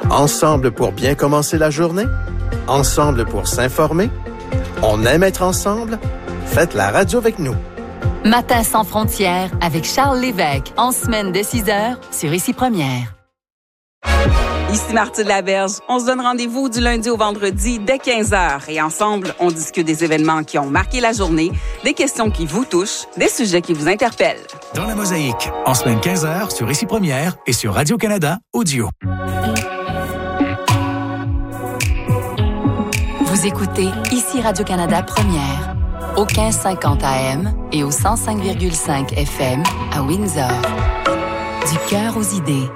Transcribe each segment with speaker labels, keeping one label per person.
Speaker 1: Ensemble pour bien commencer la journée? Ensemble pour s'informer? On aime être ensemble? Faites la radio avec nous.
Speaker 2: Matin sans frontières avec Charles Lévesque, en semaine dès 6h sur Ici Première.
Speaker 3: Ici Marthe de Laberge. On se donne rendez-vous du lundi au vendredi dès 15h. Et ensemble, on discute des événements qui ont marqué la journée, des questions qui vous touchent, des sujets qui vous interpellent.
Speaker 4: Dans la mosaïque, en semaine 15h sur Ici Première et sur Radio-Canada Audio.
Speaker 2: Vous écoutez Ici Radio-Canada Première, au 1550 AM et au 105,5 FM à Windsor. Du cœur aux idées.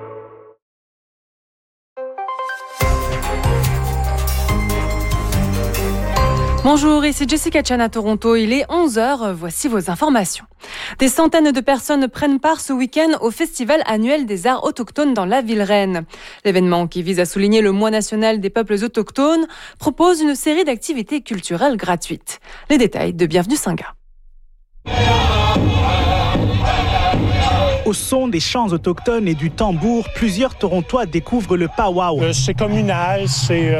Speaker 5: Bonjour, ici Jessica Chan à Toronto. Il est 11h, voici vos informations. Des centaines de personnes prennent part ce week-end au Festival annuel des arts autochtones dans la ville reine. L'événement, qui vise à souligner le mois national des peuples autochtones, propose une série d'activités culturelles gratuites. Les détails de Bienvenue Singa.
Speaker 6: Au son des chants autochtones et du tambour, plusieurs Torontois découvrent le powwow.
Speaker 7: C'est communal,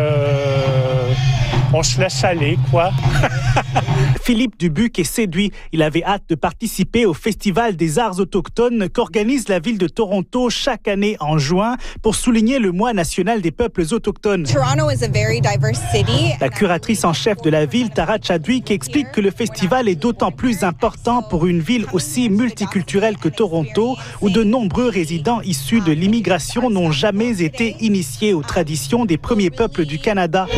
Speaker 7: on se laisse aller, quoi.
Speaker 6: Philippe Dubuc est séduit. Il avait hâte de participer au Festival des arts autochtones qu'organise la ville de Toronto chaque année en juin pour souligner le mois national des peuples autochtones.
Speaker 8: Toronto is a very diverse city.
Speaker 6: La curatrice en chef de la ville, Tara Chadwick, explique que le festival est d'autant plus important pour une ville aussi multiculturelle que Toronto, où de nombreux résidents issus de l'immigration n'ont jamais été initiés aux traditions des premiers peuples du Canada.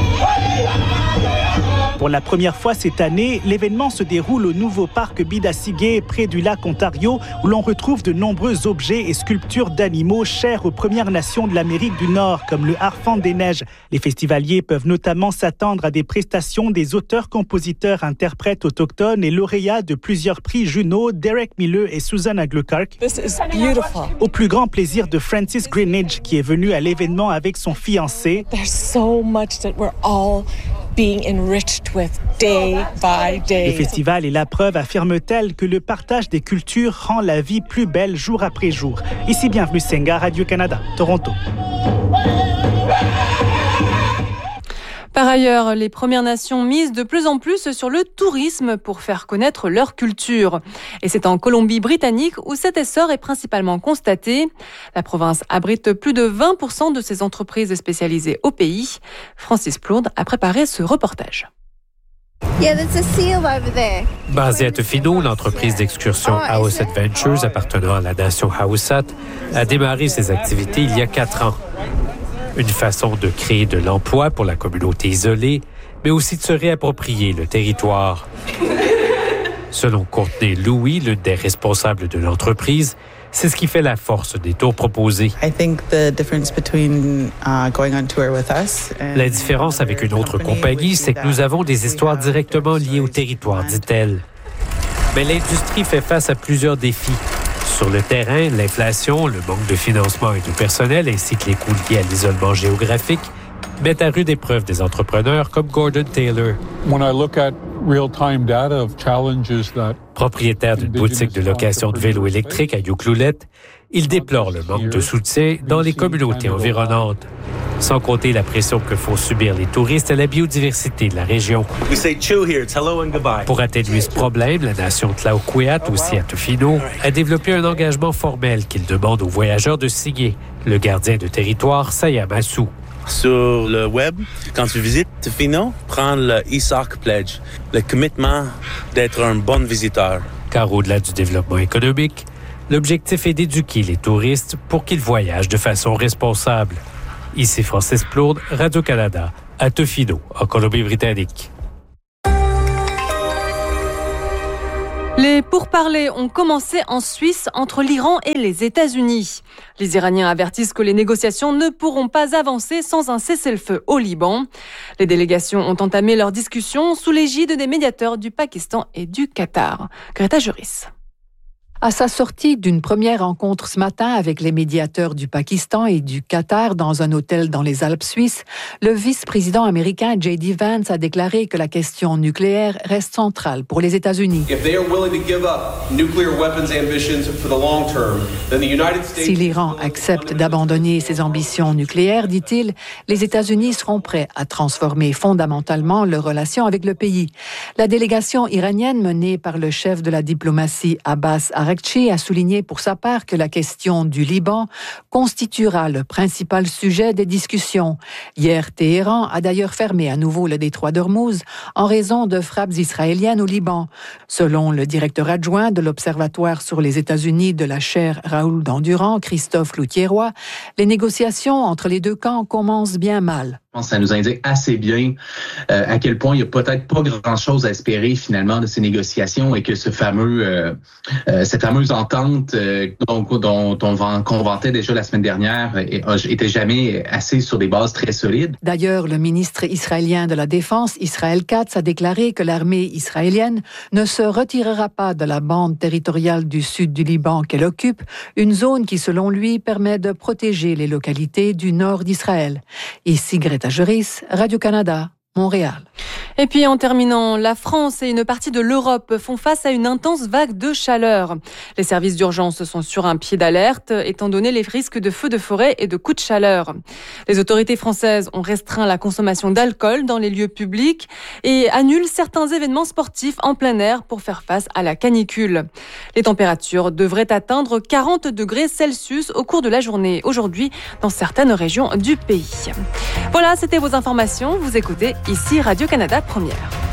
Speaker 6: Pour la première fois cette année, l'événement se déroule au nouveau parc Bidassigay, près du lac Ontario, où l'on retrouve de nombreux objets et sculptures d'animaux chers aux Premières Nations de l'Amérique du Nord, comme le harfang des neiges. Les festivaliers peuvent notamment s'attendre à des prestations des auteurs, compositeurs, interprètes autochtones et lauréats de plusieurs prix Juno, Derek Miller et Susanna Gluckark. Au plus grand plaisir de Francis Greenidge, qui est venu à l'événement avec son fiancé.
Speaker 9: There's so much that we're all being enriched with day by day.
Speaker 6: Le festival est la preuve, affirme-t-elle, que le partage des cultures rend la vie plus belle jour après jour. Ici, Bienvenue Singa, Radio-Canada, Toronto.
Speaker 5: Par ailleurs, les Premières Nations misent de plus en plus sur le tourisme pour faire connaître leur culture. Et c'est en Colombie-Britannique où cet essor est principalement constaté. La province abrite plus de 20% de ses entreprises spécialisées au pays. Francis Plourde a préparé ce reportage.
Speaker 10: Basée à Tofino, l'entreprise d'excursion House Adventures, appartenant à la nation Haussat, a démarré ses activités il y a 4 ans. Une façon de créer de l'emploi pour la communauté isolée, mais aussi de se réapproprier le territoire. Selon Courtney Louis, l'une des responsables de l'entreprise, c'est ce qui fait la force des tours proposés. La différence avec une autre compagnie, c'est que nous avons des histoires directement liées au territoire, dit-elle. Mais l'industrie fait face à plusieurs défis. Sur le terrain, l'inflation, le manque de financement et de personnel, ainsi que les coûts liés à l'isolement géographique, mettent à rude épreuve des entrepreneurs comme Gordon Taylor. Propriétaire d'une boutique de location de vélos électriques à Ucluelet, il déplore le manque de soutien dans les communautés environnantes. Sans compter la pression que font subir les touristes à la biodiversité de la région. Pour atténuer ce problème, la nation Tlaoquiat, aussi à Tofino, a développé un engagement formel qu'il demande aux voyageurs de signer, le gardien de territoire Sayamasu.
Speaker 11: Sur le web, quand tu visites Tofino, prends le ESOC Pledge, le commitment d'être un bon visiteur.
Speaker 10: Car au-delà du développement économique, l'objectif est d'éduquer les touristes pour qu'ils voyagent de façon responsable. Ici Francis Plourde, Radio-Canada, à Tofino, en Colombie-Britannique.
Speaker 5: Les pourparlers ont commencé en Suisse entre l'Iran et les États-Unis. Les Iraniens avertissent que les négociations ne pourront pas avancer sans un cessez-le-feu au Liban. Les délégations ont entamé leurs discussions sous l'égide des médiateurs du Pakistan et du Qatar. Greta Juris.
Speaker 12: À sa sortie d'une première rencontre ce matin avec les médiateurs du Pakistan et du Qatar dans un hôtel dans les Alpes suisses, le vice-président américain J.D. Vance a déclaré que la question nucléaire reste centrale pour les États-Unis. Si l'Iran accepte d'abandonner ses ambitions nucléaires, dit-il, les États-Unis seront prêts à transformer fondamentalement leurs relations avec le pays. La délégation iranienne menée par le chef de la diplomatie Abbas Araghchi a souligné pour sa part que la question du Liban constituera le principal sujet des discussions. Hier, Téhéran a d'ailleurs fermé à nouveau le détroit d'Ormuz en raison de frappes israéliennes au Liban. Selon le directeur adjoint de l'Observatoire sur les États-Unis de la chaire Raoul Dandurand, Christophe Louthier-Roy, les négociations entre les deux camps commencent bien mal.
Speaker 13: Je pense que ça nous indique assez bien à quel point il n'y a peut-être pas grand-chose à espérer finalement de ces négociations et que cette fameuse entente qu'on vantait déjà la semaine dernière était jamais assez sur des bases très solides.
Speaker 12: D'ailleurs, le ministre israélien de la Défense, Israël Katz, a déclaré que l'armée israélienne ne se retirera pas de la bande territoriale du sud du Liban qu'elle occupe, une zone qui, selon lui, permet de protéger les localités du nord d'Israël. Ici Greta Juris, Radio-Canada, Montréal.
Speaker 5: Et puis en terminant, la France et une partie de l'Europe font face à une intense vague de chaleur. Les services d'urgence sont sur un pied d'alerte, étant donné les risques de feux de forêt et de coups de chaleur. Les autorités françaises ont restreint la consommation d'alcool dans les lieux publics et annulent certains événements sportifs en plein air pour faire face à la canicule. Les températures devraient atteindre 40 degrés Celsius au cours de la journée aujourd'hui dans certaines régions du pays. Voilà, c'était vos informations. Vous écoutez ici Radio-Canada Première.